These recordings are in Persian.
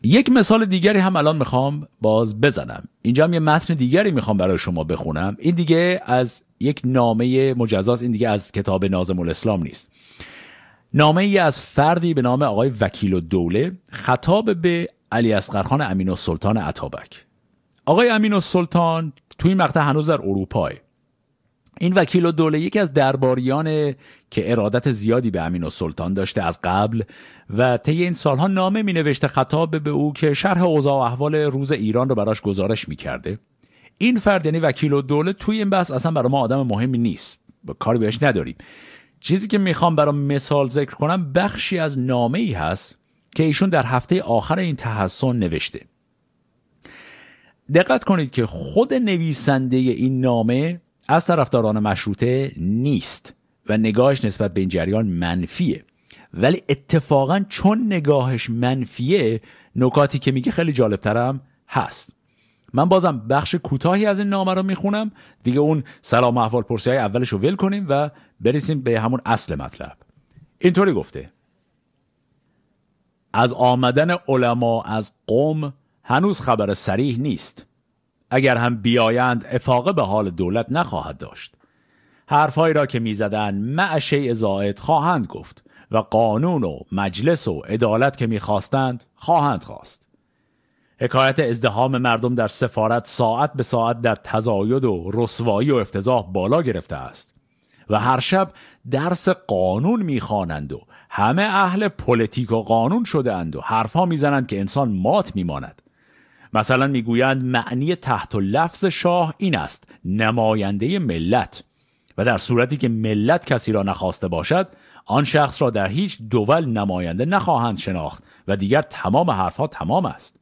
یک مثال دیگری هم الان میخوام باز بزنم. اینجا هم یه متن دیگری میخوام برای شما بخونم. این دیگه از یک نامه مجزاست، این دیگه از کتاب ناظم الاسلام نیست. نامه ای از فردی به نام آقای وکیل‌الدوله خطاب به علی اصغر خان امین‌السلطان اتابک. آقای امین‌السلطان توی این مقطع هنوز در اروپا. این وکیل‌الدوله یکی از درباریان که ارادت زیادی به امین‌السلطان داشته از قبل و طی این سالها نامه می‌نوشته خطاب به او که شرح اوضاع و احوال روز ایران رو براش گزارش می‌کرده. این فرد یعنی وکیل‌الدوله توی این بحث اصلا برای ما آدم مهمی نیست، کاری بهش نداریم. چیزی که میخوام برای مثال ذکر کنم بخشی از نامه‌ای هست که ایشون در هفته آخر این تحسن نوشته. دقت کنید که خود نویسنده این نامه از طرفداران مشروطه نیست و نگاهش نسبت به این جریان منفیه، ولی اتفاقا چون نگاهش منفیه نکاتی که میگه خیلی جالبترم هست. من بازم بخش کوتاهی از این نامه رو میخونم دیگه، اون سلام احوال پرسی های اولش رو ول کنیم و برسیم به همون اصل مطلب. اینطوری گفته: از آمدن علما از قم هنوز خبر صریح نیست. اگر هم بیایند افاقه به حال دولت نخواهد داشت. حرفهایی را که میزدند مع شیء زائد خواهند گفت و قانون و مجلس و عدالت که میخواستند خواهند خواست. حکایت ازدحام مردم در سفارت ساعت به ساعت در تزاید و رسوایی و افتضاح بالا گرفته است و هر شب درس قانون میخوانند و همه اهل پلیتیک و قانون شده اند و حرفها میزنند که انسان مات میماند. مثلا میگویند معنی تحت لفظ شاه این است نماینده ملت، و در صورتی که ملت کسی را نخواسته باشد آن شخص را در هیچ دول نماینده نخواهند شناخت و دیگر تمام حرفها تمام است.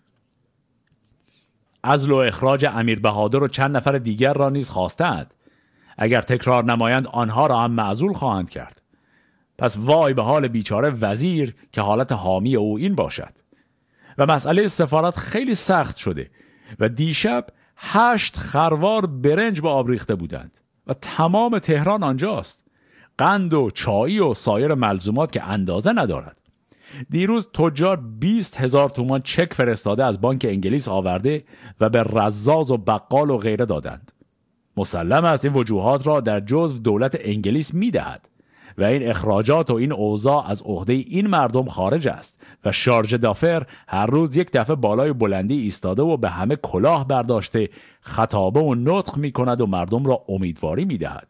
عزل و اخراج امیر بهادر و چند نفر دیگر را نیز خواستند. اگر تکرار نمایند آنها را هم معزول خواهند کرد. پس وای به حال بیچاره وزیر که حالت حامی او این باشد. و مسئله سفارت خیلی سخت شده و دیشب 8 خروار برنج با آب ریخته بودند و تمام تهران آنجاست. قند و چایی و سایر ملزومات که اندازه ندارد. دیروز تجار 20,000 تومان چک فرستاده از بانک انگلیس آورده و به رزاز و بقال و غیره دادند. مسلم است این وجوهات را در جزو دولت انگلیس میدهد و این اخراجات و این اوضاع از عهده این مردم خارج است و شارژ دافر هر روز یک دفعه بالای بلندی ایستاده و به همه کلاه برداشته خطابه و نطق می کند و مردم را امیدواری می دهد.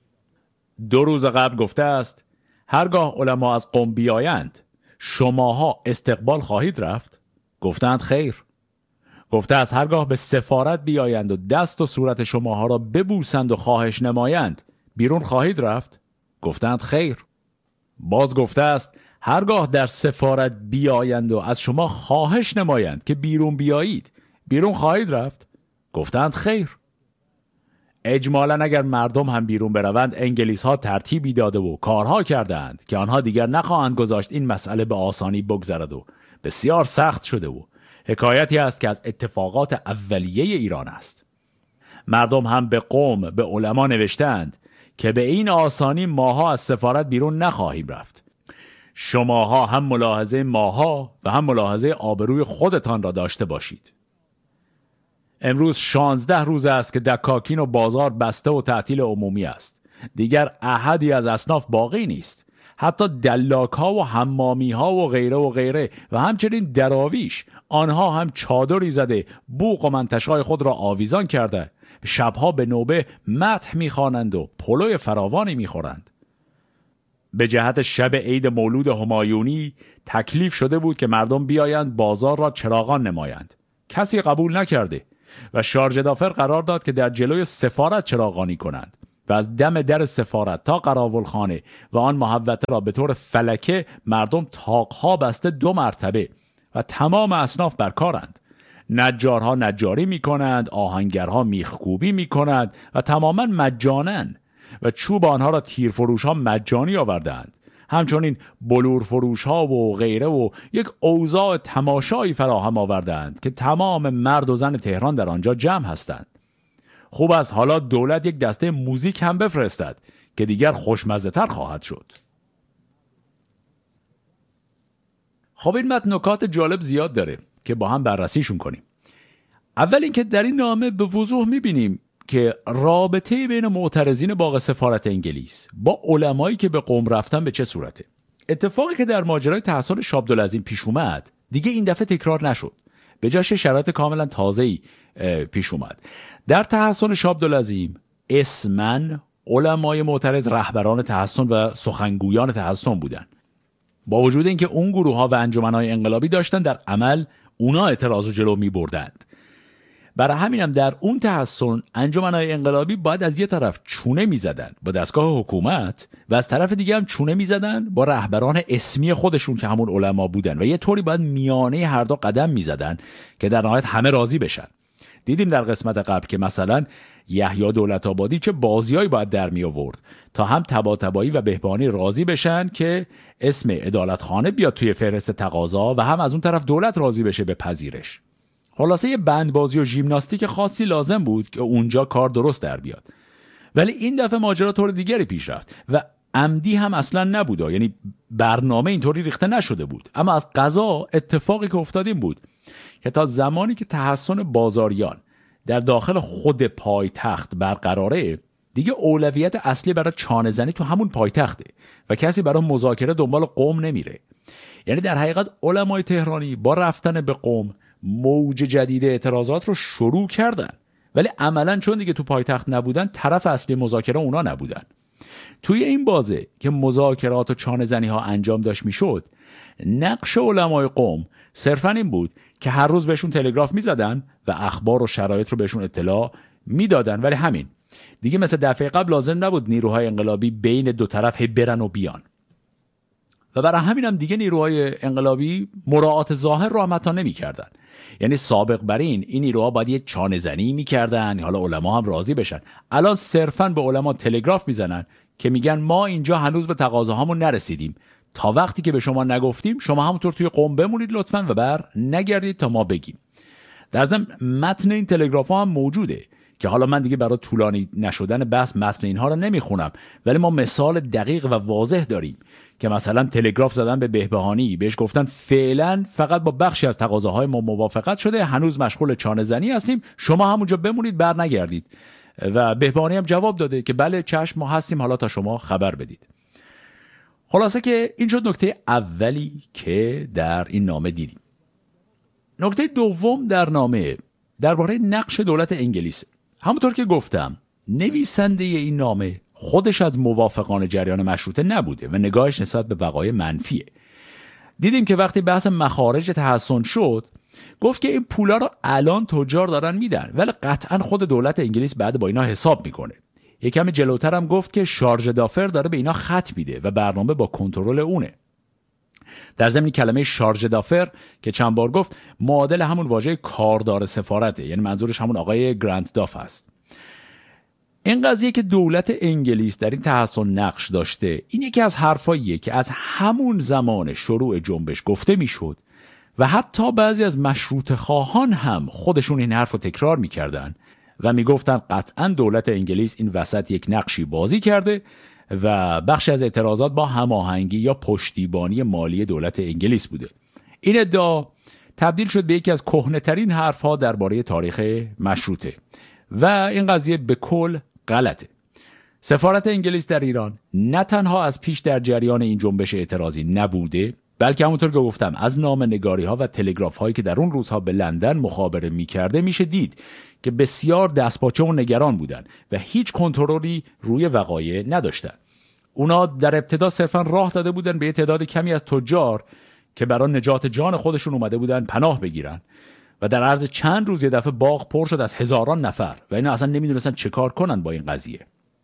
2 روز قبل گفته است هرگاه علما از قم بیایند شماها استقبال خواهید رفت؟ گفتند خیر. گفته است هرگاه به سفارت بیایند و دست و صورت شماها را ببوسند و خواهش نمایند بیرون خواهید رفت؟ گفتند خیر. باز گفته است هرگاه در سفارت بیایند و از شما خواهش نمایند که بیرون بیایید بیرون خواهید رفت؟ گفتند خیر. اجمالا اگر مردم هم بیرون بروند انگلیس ها ترتیبی داده و کارها کردند که آنها دیگر نخواهند گذاشت این مسئله به آسانی بگذرد و بسیار سخت شده و حکایتی است که از اتفاقات اولیه ایران است. مردم هم به قوم به علما نوشتند که به این آسانی ماها از سفارت بیرون نخواهیم رفت. شماها هم ملاحظه ماها و هم ملاحظه آبروی خودتان را داشته باشید. امروز 16 روز است که دکاکین و بازار بسته و تعطیل عمومی است. دیگر احدی از اصناف باقی نیست. حتی دلاک ها و حمامی ها و غیره و همچنین دراویش، آنها هم چادری زده بوق و منتشای خود را آویزان کرده، شبها به نوبه مدح میخوانند و پلوی فراوانی میخورند. به جهت شب عید مولود همایونی تکلیف شده بود که مردم بیایند بازار را چراغان نمایند. کسی قبول نکرده و شارژ دافر قرار داد که در جلوی سفارت چراغانی کنند و از دم در سفارت تا قراولخانه و آن محوطه را به طور فلکه مردم طاقها بسته 2 مرتبه و تمام اصناف برکارند. نجارها نجاری می کنند، آهنگرها میخکوبی می کنند و تماما مجانا، و چوب آنها را تیرفروش ها مجانی آوردند. همچنین بلور فروش ها و غیره و یک اوضاع تماشایی فراهم آوردند که تمام مرد و زن تهران در آنجا جمع هستند. خوب است حالا دولت یک دسته موزیک هم بفرستد که دیگر خوشمزه تر خواهد شد. خب این متن نکات جالب زیاد داره که با هم بررسیشون کنیم. اول اینکه در این نامه به وضوح میبینیم که رابطه بین معترضین باغ سفارت انگلیس با علمایی که به قم رفتن به چه صورته. اتفاقی که در ماجرای تحصن شاه عبدالعظیم پیش اومد دیگه این دفعه تکرار نشد، به جاش شرایط کاملا تازه‌ای پیش اومد. در تحصن شاه عبدالعظیم اسمن علمای معترض رهبران تحصن و سخنگویان تحصن بودن، با وجود اینکه اون گروه‌ها و انجمن‌های انقلابی داشتن در عمل اونا اعتراض رو جلو می‌بردند. برای همینم در اون تحصن انجمن‌های انقلابی باید از یه طرف چونه می‌زدن با دستگاه حکومت و از طرف دیگه هم چونه می‌زدن با رهبران اسمی خودشون که همون علما بودن و یه طوری باید میانه هر دو قدم می‌زدن که در نهایت همه راضی بشن. دیدیم در قسمت قبل که مثلا یحیی دولت‌آبادی چه بازیایی باید در می آورد تا هم طباطبایی و بهبانی راضی بشن که اسم عدالتخانه بیاد توی فهرست تقاضا و هم از اون طرف دولت راضی بشه به پذیرش. خلاصه یه بندبازی و ژیمناستیک خاصی لازم بود که اونجا کار درست در بیاد. ولی این دفعه ماجرا طور دیگری پیش رفت و عمدی هم اصلا نبود، یعنی برنامه اینطوری ریخته نشده بود، اما از قضا اتفاقی که افتاد این بود که تا زمانی که تحصن بازاریان در داخل خود پایتخت برقراره دیگه اولویت اصلی برای چانه زنی تو همون پایتخته و کسی برای مذاکره دنبال قم نمیره. یعنی در حقیقت علمای تهرانی با رفتن به قم موج جدید اعتراضات رو شروع کردن، ولی عملا چون دیگه تو پایتخت نبودن طرف اصلی مذاکره اونا نبودن. توی این بازه که مذاکرات و چانه زنی ها انجام داشت میشد، نقش علمای قم صرفا این بود که هر روز بهشون تلگراف میزدن و اخبار و شرایط رو بهشون اطلاع میدادن، ولی همین دیگه مثل دفعه قبل لازم نبود نیروهای انقلابی بین دو طرف برن و بیان و برای همین هم دیگه نیروهای انقلابی مراعات ظاهر رو هم حتی نمی‌کردن. یعنی سابق بر این نیروها باید یه چانه زنی می‌کردن، حالا علما هم راضی بشن. الان صرفاً به علما تلگراف میزنن که میگن ما اینجا هنوز به تقاضاهامون نرسیدیم، تا وقتی که به شما نگفتیم شما همونطور توی قم بمونید لطفاً و بر نگردید تا ما بگیم. در ضمن متن این تلگراف‌ها هم موجوده که حالا من دیگه برای طولانی نشدن بحث متن اینها رو نمیخونم، ولی ما مثال دقیق و واضح داریم که مثلا تلگراف زدن به بهبهانی، بهش گفتن فعلا فقط با بخشی از تقاضاهای ما موافقت شده، هنوز مشغول چانه زنی هستیم، شما همونجا بمونید بر نگردید. و بهبهانی هم جواب داده که بله چشم ما هستیم، حالا تا شما خبر بدید. خلاصه که این شد نکته اولی که در این نامه دیدیم. نکته دوم در نامه درباره نقش دولت انگلیس. همونطور که گفتم نویسنده این نامه خودش از موافقان جریان مشروطه نبوده و نگاهش نسبت به وقایع منفیه. دیدیم که وقتی بحث مخارج تحصن شد گفت که این پولا رو الان تجار دارن میدن، ولی قطعا خود دولت انگلیس بعد با اینا حساب میکنه. یکم جلوتر هم گفت که شارژ دافر داره به اینا خط میده و برنامه با کنترل اونه. در ضمن کلمه شارژ دافر که چند بار گفت معادل همون واژه کاردار سفارته، یعنی منظورش همون آقای گرانت داف است. این قضیه که دولت انگلیس در این تحصن نقش داشته، این یکی از حرفاییه که از همون زمان شروع جنبش گفته میشد و حتی بعضی از مشروطه خواهان هم خودشون این حرف رو تکرار میکردن و میگفتن قطعا دولت انگلیس این وسط یک نقشی بازی کرده و بخشی از اعتراضات با هماهنگی یا پشتیبانی مالی دولت انگلیس بوده. این ادعا تبدیل شد به یکی از کهنه‌ترین حرف‌ها درباره تاریخ مشروطه و این قضیه به کل غلطه. سفارت انگلیس در ایران نه تنها از پیش در جریان این جنبش اعتراضی نبوده، بلکه همونطور که گفتم از نامه‌نگاری‌ها و تلگراف‌هایی که در اون روزها به لندن مخابره می‌کرده میشه دید که بسیار دستپاچه و نگران بودن و هیچ کنترلی روی وقایع نداشتن. اونا در ابتدا صرفا راه داده بودن به یه تعداد کمی از تجار که برای نجات جان خودشون اومده بودن پناه بگیرن و در عرض چند روز یه دفعه باغ پر شد از هزاران نفر و اینا اصلا نمیدونستن چه کار کنن با این قضیه.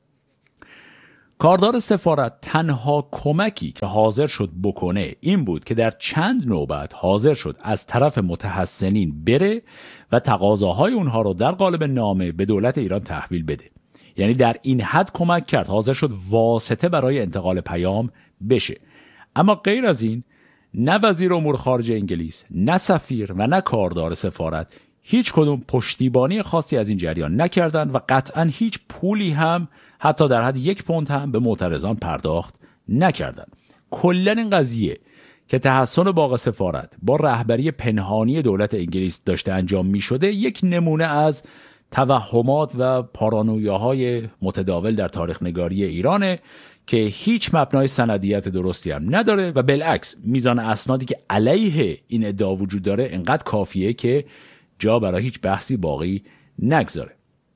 کاردار سفارت تنها کمکی که حاضر شد بکنه این بود که در چند نوبت حاضر شد از طرف متحسنین بره و تقاضاهای اونها رو در قالب نامه به دولت ایران تحویل بده. یعنی در این حد کمک کرد، حاضر شد واسطه برای انتقال پیام بشه. اما غیر از این نه وزیر امور خارجه انگلیس، نه سفیر و نه کاردار سفارت هیچ کدوم پشتیبانی خاصی از این جریان نکردن و قطعا هیچ پولی هم حتی در حد 1 پوند هم به معترضان پرداخت نکردن. کلا این قضیه که تحسن باغ سفارت با رهبری پنهانی دولت انگلیس داشته انجام می شده یک نمونه از توهمات و پارانویاهای متداول در تاریخ نگاری ایرانه که هیچ مبنای سندیت درستی هم نداره و بالعکس میزان اسنادی که علیه این ادعا وجود داره انقدر کافیه که جا برای هیچ بحثی باقی نگذاره.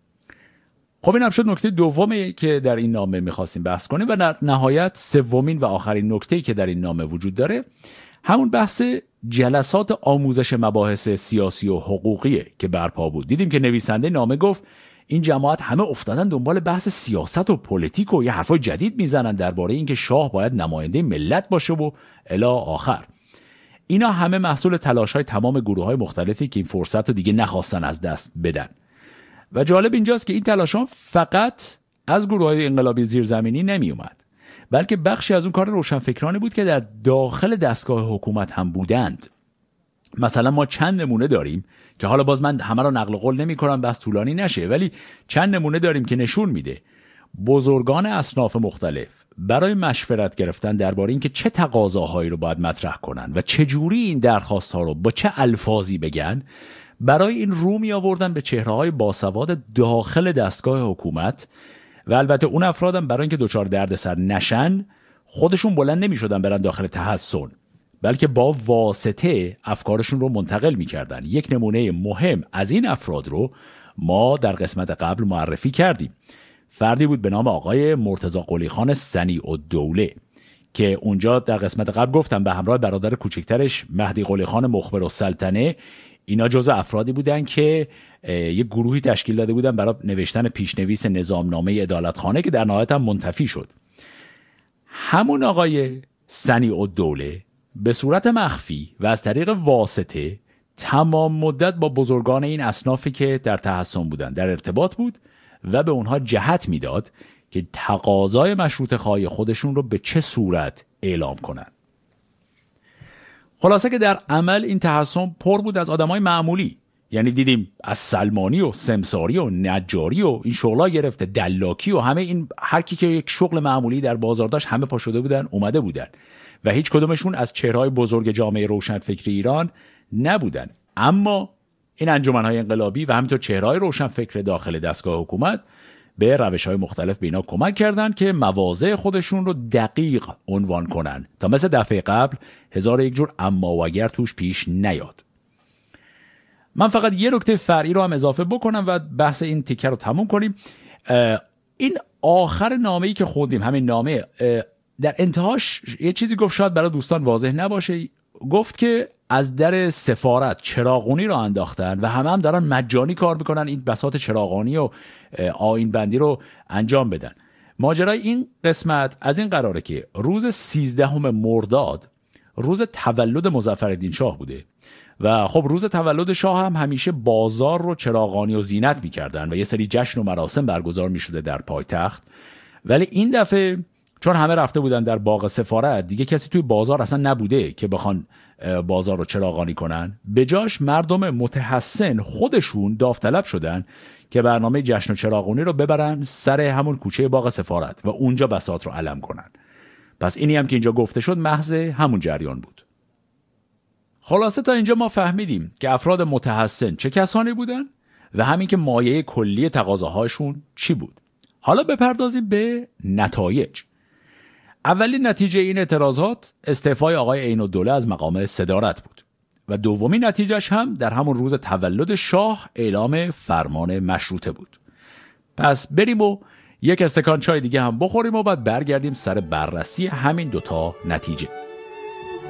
خب این هم شد نکته دومی که در این نامه میخواستیم بحث کنیم و در نهایت سومین و آخرین نکته‌ای که در این نامه وجود داره همون بحث جلسات آموزش مباحث سیاسی و حقوقیه که برپا بود. دیدیم که نویسنده نامه گفت این جماعت همه افتادن دنبال بحث سیاست و پلیتیک و یه حرفای جدید میزنن درباره اینکه شاه باید نماینده ملت باشه و الی آخر. اینا همه محصول تلاش‌های تمام گروه‌های مختلفی که این فرصت رو دیگه نخواستن از دست بدن. و جالب اینجاست که این تلاش‌ها فقط از گروه‌های انقلابی زیرزمینی نمی اومد، بلکه بخشی از اون کار روشنفکرانی بود که در داخل دستگاه حکومت هم بودند. مثلا ما چند نمونه داریم که حالا باز من همه رو نقل قول نمی کنم بس طولانی نشه، ولی چند نمونه داریم که نشون میده بزرگان اصناف مختلف برای مشورت گرفتن درباره اینکه چه تقاضاهایی رو باید مطرح کنن و چه جوری این درخواست‌ها رو با چه الفاظی بگن، برای این رو می آوردن به چهره‌های باسواد داخل دستگاه حکومت و البته اون افرادم برای اینکه دچار دردسر نشن خودشون بلند نمی‌شدن برن داخل تحصن، بلکه با واسطه افکارشون رو منتقل می‌کردن. یک نمونه مهم از این افراد رو ما در قسمت قبل معرفی کردیم. فردی بود به نام آقای مرتضی قلیخان صنیع‌الدوله که اونجا در قسمت قبل گفتم به همراه برادر کوچکترش مهدی قلیخان مخبرالسلطنه اینا جزو افرادی بودن که یک گروهی تشکیل داده بودن برای نوشتن پیشنویس نظامنامه عدالتخانه که در نهایت هم منتفی شد. همون آقای صنیع‌الدوله به صورت مخفی و از طریق واسطه تمام مدت با بزرگان این اصنافی که در تحصن بودن در ارتباط بود و به اونها جهت میداد که تقاضای مشروطه خواهی خودشون رو به چه صورت اعلام کنن. خلاصه که در عمل این تحصن پر بود از آدمای معمولی، یعنی دیدیم از سلمانی و سمساری و نجاری و این شغلا گرفته دلاکی و همه این هر کی که یک شغل معمولی در بازار داشت همه پا شده بودن اومده بودن و هیچ کدومشون از چهره‌های بزرگ جامعه روشنفکری ایران نبودن. اما این انجمن‌های انقلابی و همینطور چهره‌های روشنفکر داخل دستگاه حکومت به روش‌های مختلف به اینا کمک کردند که مواضع خودشون رو دقیق عنوان کنن تا مثل دفعه قبل هزار یک جور اما و اگر توش پیش نیاد. من فقط یه نکته فرعی رو هم اضافه بکنم و بحث این تیکه رو تموم کنیم. این آخر نامه‌ای که خوندیم، همین نامه در انتهاش یه چیزی گفت شاید برای دوستان واضح نباشه. گفت که از در سفارت چراغونی رو انداختن و همه هم دارن مجانی کار میکنن این بساط چراغانی و آیین بندی رو انجام بدن. ماجرای این قسمت از این قراره که روز 13 مرداد روز تولد مظفرالدین شاه بوده و خب روز تولد شاه هم همیشه بازار رو چراغانی و زینت میکردن و یه سری جشن و مراسم برگزار میشده در پایتخت، ولی این دفعه چون همه رفته بودن در باغ سفارت دیگه کسی توی بازار اصلا نبوده که بخوان بازار رو چراغانی کنن، به جاش مردم متحسن خودشون داوطلب شدن که برنامه جشن و چراغانی رو ببرن سر همون کوچه باغ سفارت و اونجا بساط رو علم کنن. پس اینی هم که اینجا گفته شد محض همون جریان بود. خلاصه تا اینجا ما فهمیدیم که افراد متحسن چه کسانی بودن و همین که مایه کلی تقاضاهاشون چی بود. حالا بپردازیم به نتایج. اولین نتیجه این اعتراضات استعفای آقای عین‌الدوله از مقام صدارت بود و دومین نتیجهش هم در همون روز تولد شاه اعلام فرمان مشروطه بود. پس بریم و یک استکان چای دیگه هم بخوریم و بعد برگردیم سر بررسی همین دوتا نتیجه.